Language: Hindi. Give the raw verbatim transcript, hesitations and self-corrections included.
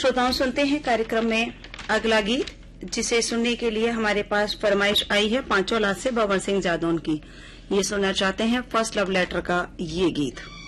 श्रोताओं, सुनते हैं कार्यक्रम में अगला गीत, जिसे सुनने के लिए हमारे पास फरमाइश आई है पांचों लाख से बबर सिंह जादौन की। ये सुनना चाहते हैं फर्स्ट लव लेटर का ये गीत।